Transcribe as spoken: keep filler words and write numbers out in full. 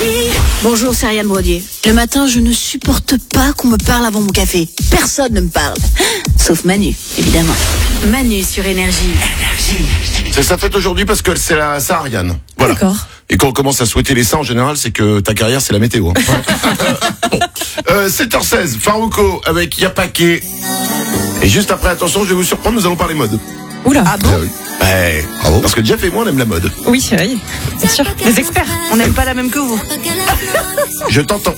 Bonjour, c'est Ariane Brodier. Le matin, je ne supporte pas qu'on me parle avant mon café. Personne ne me parle. Sauf Manu, évidemment. Manu sur Énergie. C'est sa fête aujourd'hui parce que c'est la Sahariane. Voilà. D'accord. Et quand on commence à souhaiter les saints, en général, c'est que ta carrière, c'est la météo. Hein. Bon. euh, sept heures seize, Farouko avec Yapake. Et juste après, attention, je vais vous surprendre, nous allons parler mode. Oula. Ah bon? Ah oui. Ouais. Bravo. Parce que Jeff et moi, on aime la mode. Oui, oui, c'est sûr. Les experts. On n'aime pas la même que vous. Je t'entends.